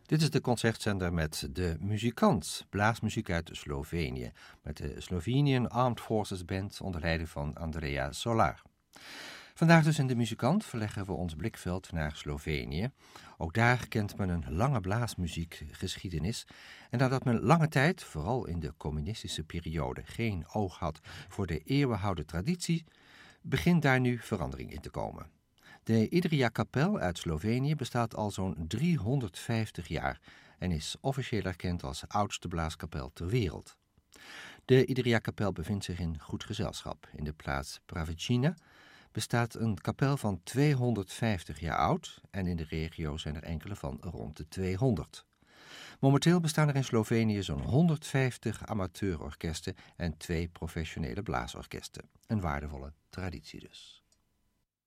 Dit is de concertzender met De Muzikant, blaasmuziek uit Slovenië, met de Slovenian Armed Forces Band onder leiding van Andrea Solar. Vandaag dus in De Muzikant verleggen we ons blikveld naar Slovenië. Ook daar kent men een lange blaasmuziekgeschiedenis. En nadat men lange tijd, vooral in de communistische periode, geen oog had voor de eeuwenoude traditie, begint daar nu verandering in te komen. De Idrija Kapel uit Slovenië bestaat al zo'n 350 jaar en is officieel erkend als oudste blaaskapel ter wereld. De Idrija Kapel bevindt zich in goed gezelschap. In de plaats Pravicina bestaat een kapel van 250 jaar oud en in de regio zijn er enkele van rond de 200. Momenteel bestaan er in Slovenië zo'n 150 amateurorkesten en 2 professionele blaasorkesten. Een waardevolle traditie dus.